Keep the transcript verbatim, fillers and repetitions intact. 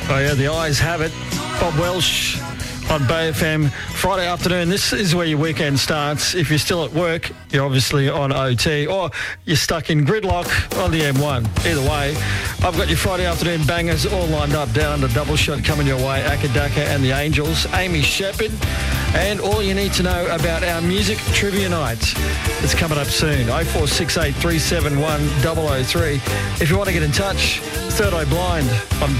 Oh, yeah, the eyes have it. Bob Welsh on Bay F M. Friday afternoon, this is where your weekend starts. If you're still at work, you're obviously on O T, or you're stuck in gridlock on the M one. Either way, I've got your Friday afternoon bangers all lined up down under Double Shot coming your way. Akadaka and the Angels, Amy Shepherd, and all you need to know about our music trivia night. It's coming up soon. oh four six eight, three seven one, zero zero three. If you want to get in touch, Third Eye Blind on